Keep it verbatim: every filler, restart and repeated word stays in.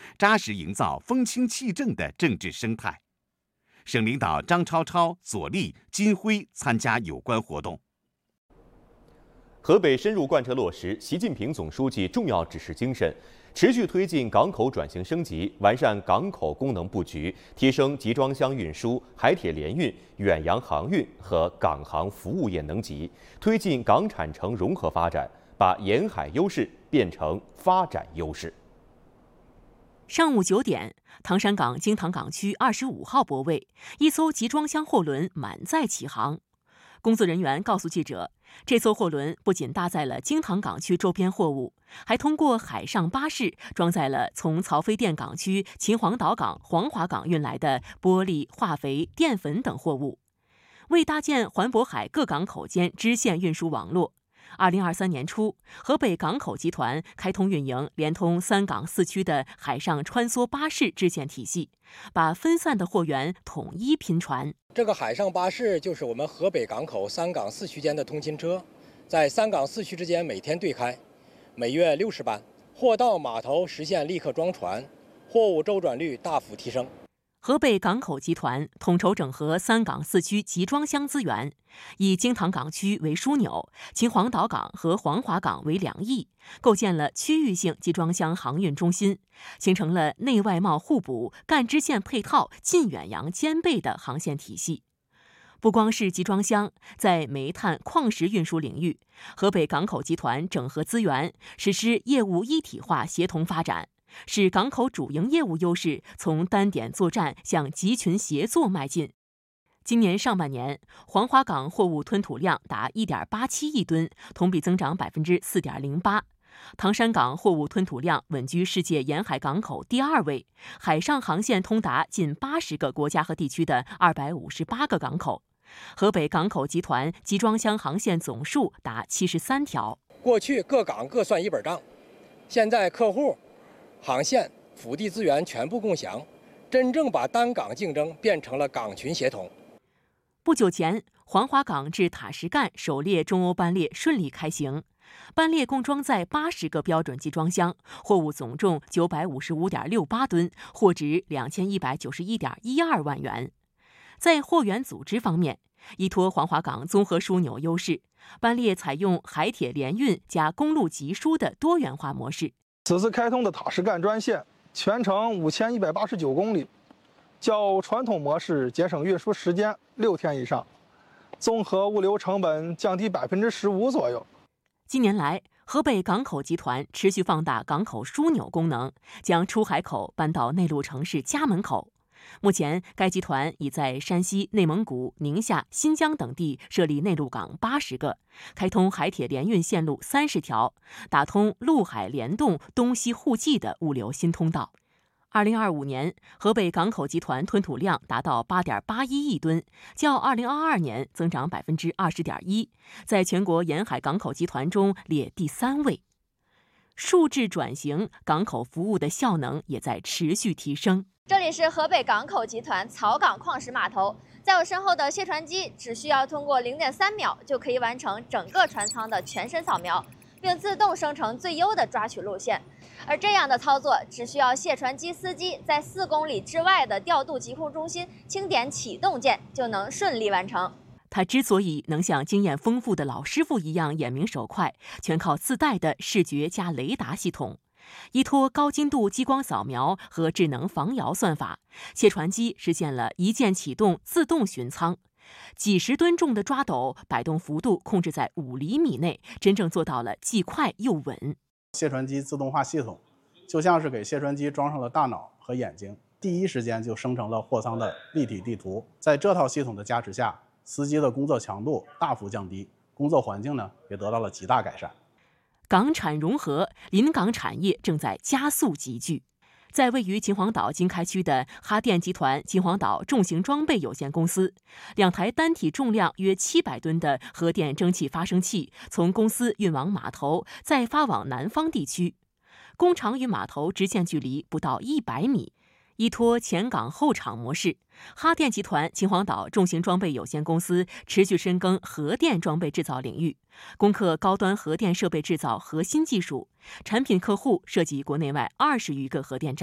扎实营造风清气正的政治生态。省领导张超超、左立、金辉参加有关活动。 河北深入贯彻落实习近平总书记重要指示精神，持续推进港口转型升级，完善港口功能布局，提升集装箱运输、海铁联运、远洋航运和港航服务业能级，推进港产城融合发展，把沿海优势变成发展优势。 上午九点，唐山港京塘港区二十五号泊位，一艘集装箱货轮满载起航。工作人员告诉记者，这艘货轮不仅搭载了京塘港区周边货物，还通过海上巴士装载了从曹妃甸港区、秦皇岛港、黄华港运来的玻璃、化肥、淀粉等货物。为搭建环渤海各港口间支线运输网络，二零二三年初，河北港口集团开通运营连通三港四区的海上穿梭巴士支线体系，把分散的货源统一拼船。 这个海上巴士就是我们河北港口三港四区间的通勤车，在三港四区之间每天对开，每月六十班，货到码头实现立刻装船，货物周转率大幅提升。 河北港口集团统筹整合三港四区集装箱资源，以京塘港区为枢纽，秦皇岛港和黄华港为两翼，构建了区域性集装箱航运中心，形成了内外贸互补、干支线配套、近远洋兼备的航线体系。不光是集装箱，在煤炭、矿石运输领域，河北港口集团整合资源，实施业务一体化协同发展，使港口主营业务优势从单点作战向集群协作迈进。今年上半年，黄华港货物吞吐量达 一点八七亿吨，同比增长 百分之四点零八。唐山港货物吞吐量稳居世界沿海港口第二位，海上航线通达近八十个国家和地区的二百五十八个港口。河北港口集团集装箱航线总数达七十三条。 过去各港各算一本账，现在客户、航线、腹地资源全部共享，真正把单港竞争变成了港群协同。 不久前，黄华港至塔什干首列中欧班列顺利开行，班列共装载八十个标准集装箱，货物总重九百五十五点六八吨，货值两千一百九十一点一二万元。在货源组织方面，依托黄华港综合枢纽优势，班列采用海铁联运加公路集输的多元化模式。 此次开通的塔什干专线全程五千一百八十九公里，较传统模式节省运输时间六天以上，综合物流成本降低百分之十五左右。 近年来，河北港口集团持续放大港口枢纽功能，将出海口搬到内陆城市家门口。目前，该集团已在山西、内蒙古、宁夏、新疆等地设立内陆港八十个，开通海铁联运线路三十条，打通陆海联动、东西互济的物流新通道。二零二五年，河北港口集团吞吐量达到八点八一亿吨，较二零二二年增长百分之二十点一，在全国沿海港口集团中列第三位。数字转型，港口服务的效能也在持续提升。 这里是河北港口集团曹港矿石码头，在我身后的卸船机只需要通过零点三秒就可以完成整个船舱的全身扫描，并自动生成最优的抓取路线。而这样的操作只需要卸船机司机在四公里之外的调度疾控中心轻点启动键就能顺利完成。 他之所以能像经验丰富的老师傅一样眼明手快，全靠自带的视觉加雷达系统。依托高精度激光扫描和智能防摇算法，卸船机实现了一键启动、自动巡舱。几十吨重的抓斗摆动幅度控制在五厘米内，真正做到了既快又稳。 卸船机自动化系统就像是给卸船机装上了大脑和眼睛，第一时间就生成了货舱的立体地图。在这套系统的加持下，司机的工作强度大幅降低，工作环境呢也得到了极大改善。 港产融合，临港产业正在加速集聚。在位于秦皇岛经开区的哈电集团秦皇岛重型装备有限公司，两台单体重量约七百吨的核电蒸汽发生器从公司运往码头，再发往南方地区。工厂与码头直线距离不到一百米。依托前港后厂模式，哈电集团秦皇岛重型装备有限公司持续深耕核电装备制造领域，攻克高端核电设备制造核心技术，产品客户涉及国内外二十余个核电站。